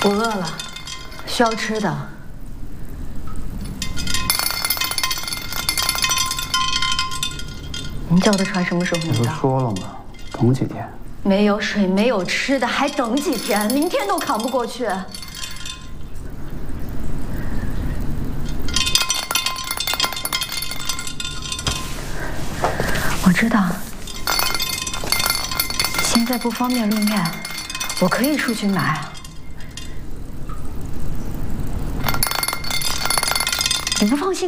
我饿了，需要吃的。您叫的船什么时候能到？ 我不是说了吗？等几天。 没有水，没有吃的，还等几天？明天都扛不过去。我知道，现在不方便露面，我可以出去买。你不放心？